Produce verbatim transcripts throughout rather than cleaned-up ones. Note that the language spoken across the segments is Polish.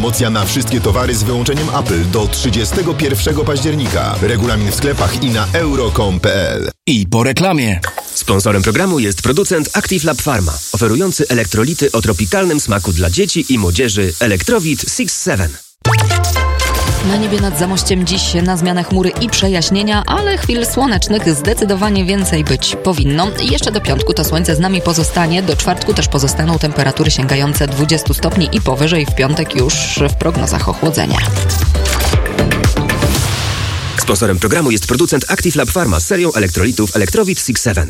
Promocja na wszystkie towary z wyłączeniem Apple do trzydziestego pierwszego października. Regulamin w sklepach i na euro kropka com kropka p l. I po reklamie. Sponsorem programu jest producent Active Lab Pharma, oferujący elektrolity o tropikalnym smaku dla dzieci i młodzieży Electrowit six seven. Na niebie nad Zamościem dziś na zmianę chmury i przejaśnienia, ale chwil słonecznych zdecydowanie więcej być powinno. I jeszcze do piątku to słońce z nami pozostanie, do czwartku też pozostaną temperatury sięgające dwudziestu stopni i powyżej, w piątek już w prognozach ochłodzenia. Sponsorem programu jest producent Active Lab Pharma z serią elektrolitów Electrowit six seven.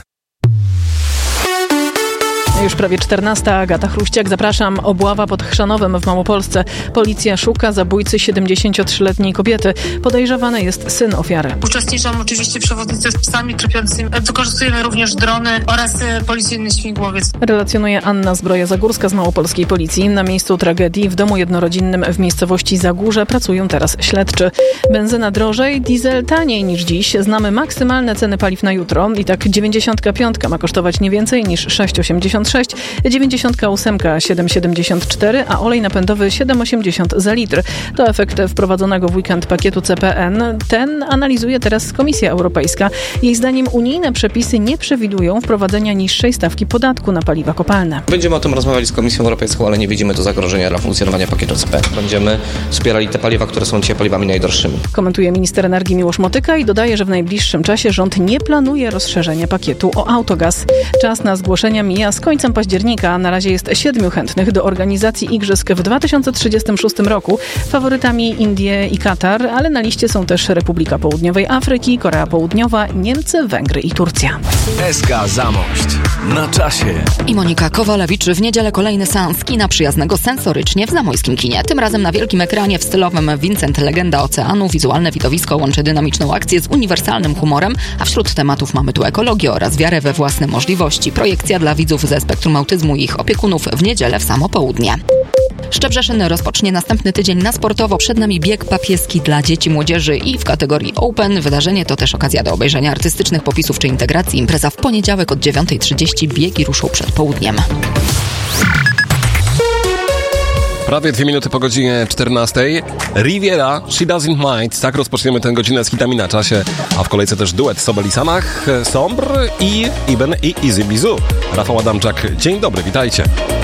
Już prawie czternasta. Agata Chruściak, zapraszam. Obława pod Chrzanowem w Małopolsce. Policja szuka zabójcy siedemdziesięciotrzyletniej kobiety. Podejrzewany jest syn ofiary. Uczestniczą oczywiście przewodnicy z psami tropiącymi. Wykorzystujemy również drony oraz policyjny śmigłowiec. Relacjonuje Anna Zbroja-Zagórska z Małopolskiej Policji. Na miejscu tragedii w domu jednorodzinnym w miejscowości Zagórze pracują teraz śledczy. Benzyna drożej, diesel taniej niż dziś. Znamy maksymalne ceny paliw na jutro. I tak dziewięćdziesiątka piątka ma kosztować nie więcej niż sześć osiemdziesiąt sześć, dziewięćdziesiątka ósemka siedem siedemdziesiąt cztery, a olej napędowy siedem osiemdziesiąt za litr. To efekt wprowadzonego w weekend pakietu C P N. Ten analizuje teraz Komisja Europejska. Jej zdaniem unijne przepisy nie przewidują wprowadzenia niższej stawki podatku na paliwa kopalne. Będziemy o tym rozmawiali z Komisją Europejską, ale nie widzimy tu zagrożenia dla funkcjonowania pakietu C P N. Będziemy wspierali te paliwa, które są dzisiaj paliwami najdroższymi. Komentuje minister energii Miłosz Motyka i dodaje, że w najbliższym czasie rząd nie planuje rozszerzenia pakietu o autogaz. Czas na zgłoszenia mija z końcem października. Na razie jest siedmiu chętnych do organizacji igrzysk w dwa tysiące trzydziestym szóstym roku. Faworytami Indie i Katar, ale na liście są też Republika Południowej Afryki, Korea Południowa, Niemcy, Węgry i Turcja. S K Zamość. Na czasie. I Monika Kowalewicz. W niedzielę kolejny seans kina przyjaznego sensorycznie w zamojskim kinie. Tym razem na wielkim ekranie w stylowym Vincent Legenda Oceanu. Wizualne widowisko łączy dynamiczną akcję z uniwersalnym humorem, a wśród tematów mamy tu ekologię oraz wiarę we własne możliwości. Projekcja dla widzów ze spektrum autyzmu i ich opiekunów w niedzielę w samo południe. Szczebrzeszyn rozpocznie następny tydzień na sportowo. Przed nami bieg papieski dla dzieci, młodzieży i w kategorii Open. Wydarzenie to też okazja do obejrzenia artystycznych popisów czy integracji. Impreza w poniedziałek od dziewiątej trzydzieści. Biegi ruszą przed południem. Prawie dwie minuty po godzinie czternastej. Riviera, She Doesn't Mind. Tak rozpoczniemy tę godzinę z hitami na czasie. A w kolejce też duet Sobel i Sanach, Sombr i Iben i Easy Bizu. Rafał Adamczak, dzień dobry, witajcie.